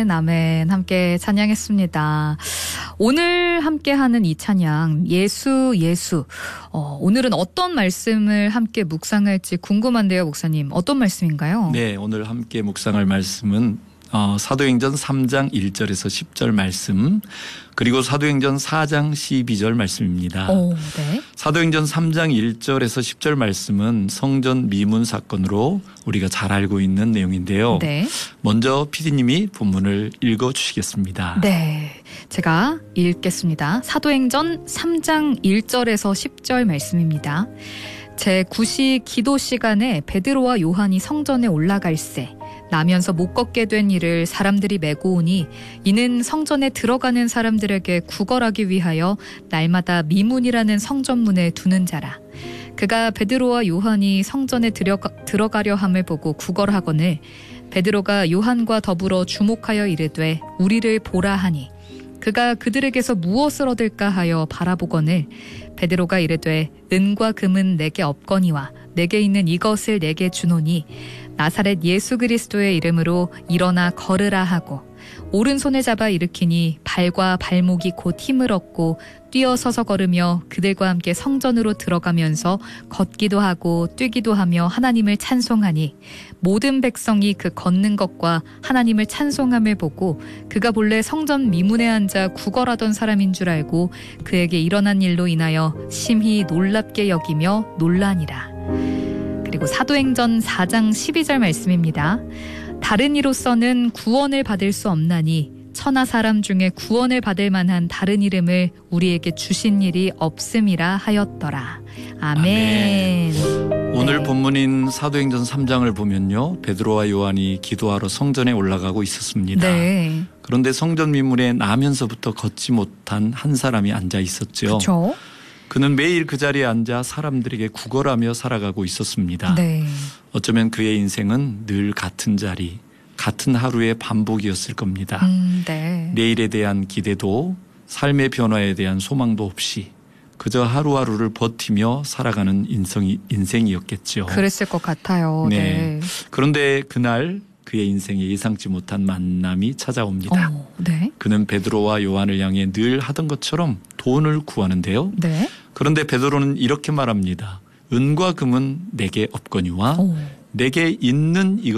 아멘, 아멘. 함께 찬양했습니다. 오늘 함께하는 이 찬양, 예수, 예수. 오늘은 어떤 말씀을 함께 묵상할지 궁금한데요, 목사님. 어떤 말씀인가요? 네, 오늘 함께 묵상할 말씀은 사도행전 3장 1절에서 10절 말씀, 그리고 사도행전 4장 12절 말씀입니다. 네. 사도행전 3장 1절에서 10절 말씀은 성전 미문 사건으로 우리가 잘 알고 있는 내용인데요. 네. 먼저 PD님이 본문을 읽어주시겠습니다. 네, 제가 읽겠습니다. 사도행전 3장 1절에서 10절 말씀입니다. 제9시 기도 시간에 베드로와 요한이 성전에 올라갈새 나면서 못 걷게 된 이를 사람들이 메고 오니 이는 성전에 들어가는 사람들에게 구걸하기 위하여 날마다 미문이라는 성전문에 두는 자라. 그가 베드로와 요한이 성전에 들어가려 함을 보고 구걸하거늘 베드로가 요한과 더불어 주목하여 이르되 우리를 보라 하니 그가 그들에게서 무엇을 얻을까 하여 바라보거늘 베드로가 이르되 은과 금은 내게 없거니와 내게 있는 이것을 내게 주노니 나사렛 예수 그리스도의 이름으로 일어나 걸으라 하고 오른손에 잡아 일으키니 발과 발목이 곧 힘을 얻고 뛰어서서 걸으며 그들과 함께 성전으로 들어가면서 걷기도 하고 뛰기도 하며 하나님을 찬송하니 모든 백성이 그 걷는 것과 하나님을 찬송함을 보고 그가 본래 성전 미문에 앉아 구걸하던 사람인 줄 알고 그에게 일어난 일로 인하여 심히 놀랍게 여기며 놀라니라. 그리고 사도행전 4장 12절 말씀입니다. 다른 이로서는 구원을 받을 수 없나니 천하 사람 중에 구원을 받을 만한 다른 이름을 우리에게 주신 일이 없음이라 하였더라. 아멘. 오늘 네. 본문인 사도행전 3장을 보면요, 베드로와 요한이 기도하러 성전에 올라가고 있었습니다. 네. 그런데 성전 미문에 나면서부터 걷지 못한 한 사람이 앉아 있었죠. 그렇죠. 그는 매일 그 자리에 앉아 사람들에게 구걸하며 살아가고 있었습니다. 네. 어쩌면 그의 인생은 늘 같은 자리, 같은 하루의 반복이었을 겁니다. 네. 내일에 대한 기대도 삶의 변화에 대한 소망도 없이 그저 하루하루를 버티며 살아가는 인생이었겠죠. 그랬을 것 같아요. 네. 그런데 그날 그의 인생에 예상치 못한 만남이 찾아옵니다. 네. 그는 베드로와 요한을 향해 늘 하던 것처럼 돈을 구하는데요. 네. 그런데 베드로는 이렇게 말합니다. 은과 금은 내게 없거니와 내게 있는 이것